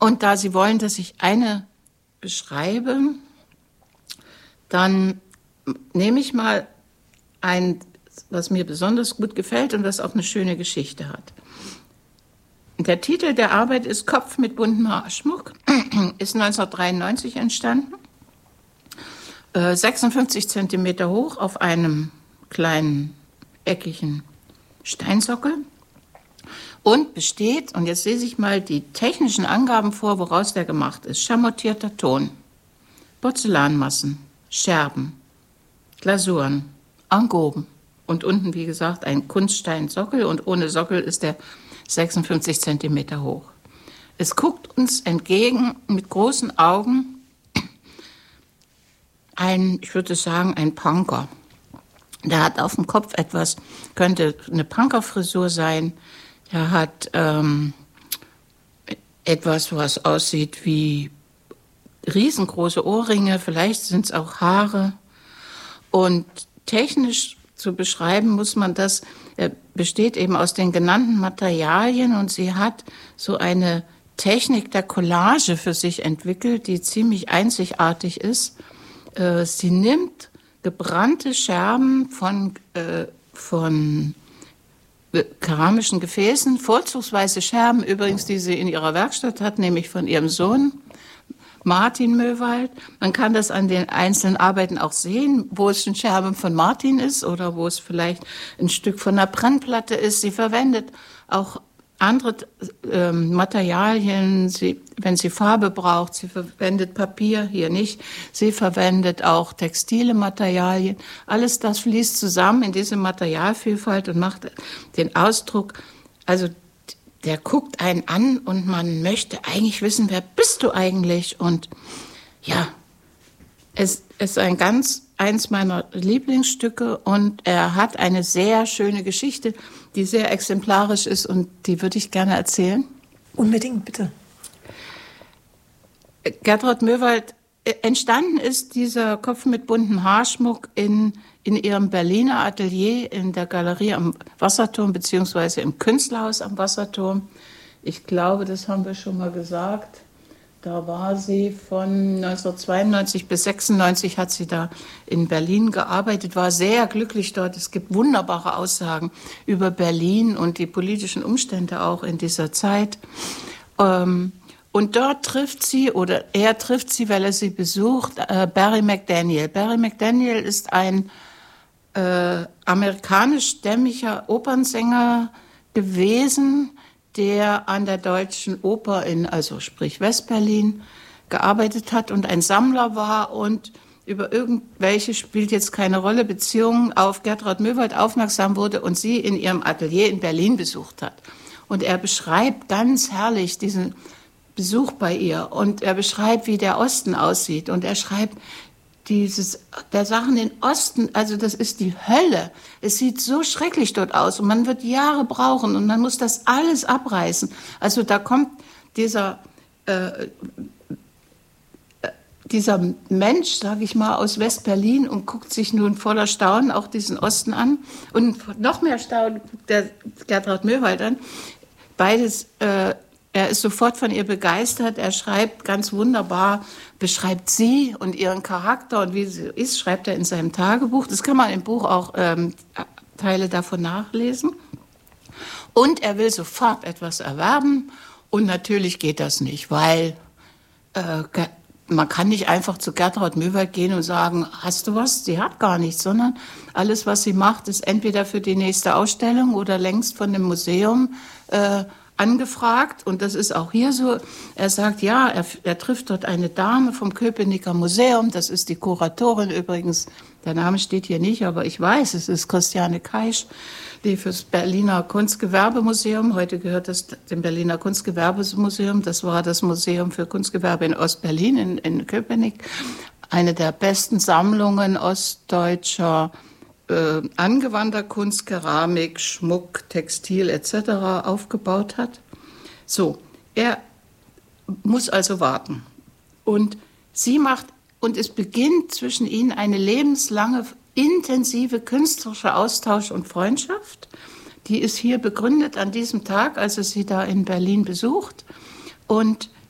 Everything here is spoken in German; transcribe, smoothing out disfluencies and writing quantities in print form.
Und da Sie wollen, dass ich eine beschreibe, dann nehme ich mal ein, was mir besonders gut gefällt und was auch eine schöne Geschichte hat. Der Titel der Arbeit ist Kopf mit buntem Haarschmuck, ist 1993 entstanden, 56 Zentimeter hoch auf einem kleinen eckigen Steinsockel und besteht, und jetzt lese ich mal die technischen Angaben vor, woraus der gemacht ist: schamottierter Ton, Porzellanmassen, Scherben, Glasuren, Engoben und unten, wie gesagt, ein Kunststeinsockel, und ohne Sockel ist der 56 Zentimeter hoch. Es guckt uns entgegen mit großen Augen ich würde sagen, ein Punker. Der hat auf dem Kopf etwas, könnte eine Punkerfrisur sein. Der hat etwas, was aussieht wie riesengroße Ohrringe, vielleicht sind es auch Haare. Und technisch zu beschreiben muss man das, besteht eben aus den genannten Materialien, und sie hat so eine Technik der Collage für sich entwickelt, die ziemlich einzigartig ist. Sie nimmt gebrannte Scherben von keramischen Gefäßen, vorzugsweise Scherben übrigens, die sie in ihrer Werkstatt hat, nämlich von ihrem Sohn Martin Möwald. Man kann das an den einzelnen Arbeiten auch sehen, wo es eine Scherbe von Martin ist oder wo es vielleicht ein Stück von einer Brennplatte ist. Sie verwendet auch andere Materialien, wenn sie Farbe braucht, sie verwendet Papier, hier nicht. Sie verwendet auch textile Materialien. Alles das fließt zusammen in diese Materialvielfalt und macht den Ausdruck. Also der guckt einen an und man möchte eigentlich wissen, wer bist du eigentlich? Und ja, es ist eins meiner Lieblingsstücke, und er hat eine sehr schöne Geschichte, die sehr exemplarisch ist, und die würde ich gerne erzählen. Unbedingt, bitte. Gertraud Möwald, entstanden ist dieser Kopf mit buntem Haarschmuck in ihrem Berliner Atelier in der Galerie am Wasserturm beziehungsweise im Künstlerhaus am Wasserturm. Ich glaube, das haben wir schon mal gesagt. Da war sie von 1992 bis 1996 hat sie da in Berlin gearbeitet, war sehr glücklich dort. Es gibt wunderbare Aussagen über Berlin und die politischen Umstände auch in dieser Zeit. Und dort trifft sie, oder er trifft sie, weil er sie besucht, Barry McDaniel. Barry McDaniel ist ein amerikanischstämmiger Opernsänger gewesen, der an der Deutschen Oper also sprich Westberlin, gearbeitet hat und ein Sammler war und über irgendwelche, spielt jetzt keine Rolle, Beziehungen auf Gertraud Möwald aufmerksam wurde und sie in ihrem Atelier in Berlin besucht hat. Und er beschreibt ganz herrlich diesen Besuch bei ihr, und er beschreibt, wie der Osten aussieht, und er schreibt der Sachen in Osten, also das ist die Hölle. Es sieht so schrecklich dort aus und man wird Jahre brauchen und man muss das alles abreißen. Also da kommt dieser Mensch, sage ich mal, aus West-Berlin und guckt sich nun voller Staunen auch diesen Osten an, und noch mehr Staunen guckt der Gertraud Möwald an. Beides, er ist sofort von ihr begeistert, er schreibt ganz wunderbar, beschreibt sie und ihren Charakter und wie sie ist, schreibt er in seinem Tagebuch. Das kann man im Buch auch Teile davon nachlesen. Und er will sofort etwas erwerben, und natürlich geht das nicht, weil man kann nicht einfach zu Gertraud Möwald gehen und sagen, hast du was? Sie hat gar nichts, sondern alles, was sie macht, ist entweder für die nächste Ausstellung oder längst von dem Museum angefragt, und das ist auch hier so. Er sagt, ja, er trifft dort eine Dame vom Köpenicker Museum, das ist die Kuratorin übrigens, der Name steht hier nicht, aber ich weiß, es ist Christiane Kaisch, die fürs Berliner Kunstgewerbemuseum, heute gehört das dem Berliner Kunstgewerbemuseum, das war das Museum für Kunstgewerbe in Ostberlin, in Köpenick, eine der besten Sammlungen ostdeutscher angewandter Kunst, Keramik, Schmuck, Textil etc. aufgebaut hat. So, er muss also warten. Und sie macht, und es beginnt zwischen ihnen eine lebenslange, intensive künstlerische Austausch und Freundschaft. Die ist hier begründet an diesem Tag, als er sie da in Berlin besucht. Und